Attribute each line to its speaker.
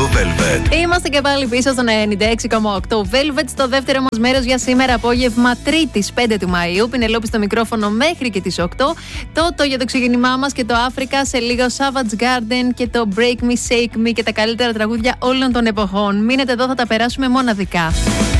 Speaker 1: Velvet.
Speaker 2: Είμαστε και πάλι πίσω στο 96,8 Velvet, στο δεύτερο μας μέρος για σήμερα απόγευμα, Τρίτης 5 του Μαΐου. Πινελόπη στο μικρόφωνο μέχρι και τις 8. Το για το ξεκίνημά μας και το Africa, σε λίγο Savage Garden και το Break Me, Shake Me και τα καλύτερα τραγούδια όλων των εποχών. Μείνετε εδώ, θα τα περάσουμε μοναδικά.